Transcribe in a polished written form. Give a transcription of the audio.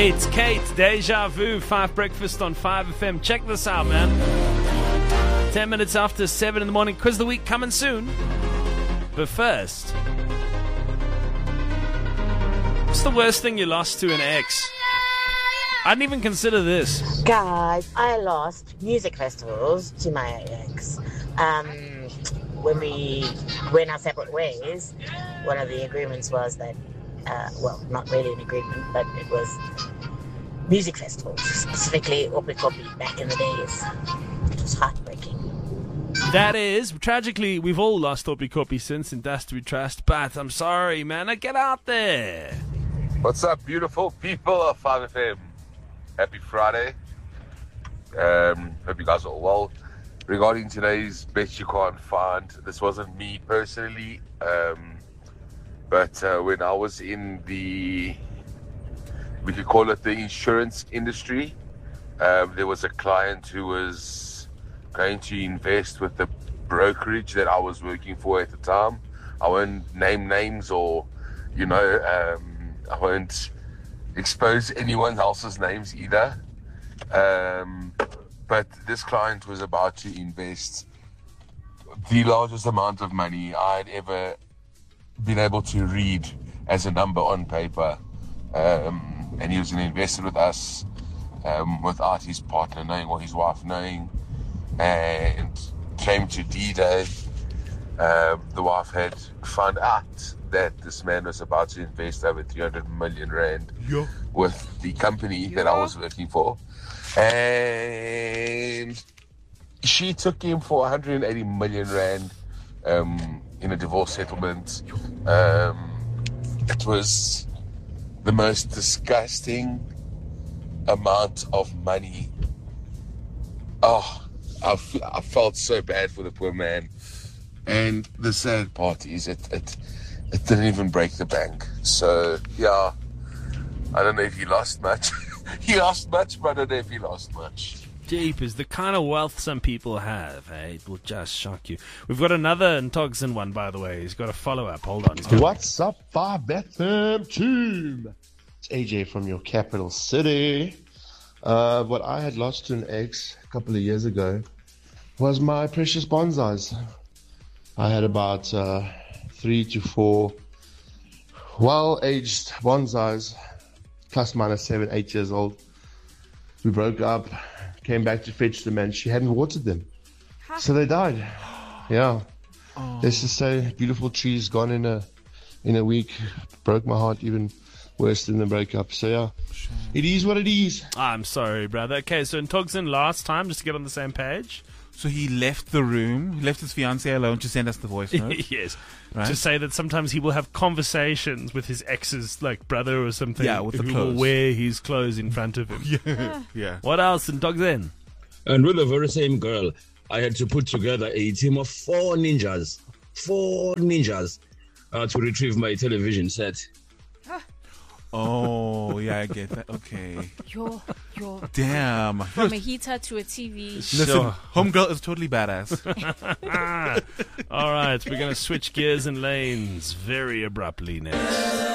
It's Kate, Deja Vu, 5 Breakfast on 5FM. Check this out, man. 10 minutes after 7 in the morning. Quiz of the week coming soon. But first, what's the worst thing you lost to an ex? I didn't even consider this. Guys, I lost music festivals to my ex. When we went our separate ways, one of the agreements was that, not really an agreement, but it was music festivals, specifically Opikopi back in the days. It was heartbreaking. That is, tragically, we've all lost Opikopi since, and that's to be trust, but I'm sorry, man, I get out there. What's up, beautiful people of 5FM? Happy Friday. Hope you guys are all well. Regarding today's best you can't find, this wasn't me personally, but when I was in we could call it the insurance industry, there was a client who was going to invest with the brokerage that I was working for at the time. I won't name names or, I won't expose anyone else's names either. But this client was about to invest the largest amount of money I'd ever been able to read as a number on paper. And he was going to invest with us without his partner knowing or his wife knowing. And came to D-Day. The wife had found out that this man was about to invest over 300 million rand with the company that I was working for. And she took him for 180 million rand in a divorce settlement. It was the most disgusting amount of money. Oh, I felt so bad for the poor man. And the sad part is it didn't even break the bank. So, yeah, I don't know if he lost much. He lost much, but I don't know if he lost much. Jeepers, the kind of wealth some people have, hey, it will just shock you. We've got another Ntogsin one, by the way. He's got a follow-up. Hold on. What's up, 5FM team? It's AJ from your capital city. What I had lost to an ex a couple of years ago was my precious bonsais. I had about 3 to 4 well-aged bonsais, plus minus 7, 8 years old. We broke up, came back to fetch them, and she hadn't watered them. So they died. Yeah. Let's just say beautiful trees gone in a week. Broke my heart even worse than the breakup. So yeah, it is what it is. I'm sorry, brother. Okay, so Ntogsin last time, just to get on the same page. So he left the room, he left his fiancée alone to send us the voice note. Yes. Right? To say that sometimes he will have conversations with his ex's brother or something. Yeah, with the who clothes. will wear his clothes in front of him. Yeah. What else in Ntogsin? And with the very same girl, I had to put together a team of 4 ninjas to retrieve my television set. Oh, yeah, I get that. Okay. You're Damn. from a heater to a TV. Listen, homegirl is totally badass. All right, we're going to switch gears and lanes very abruptly next.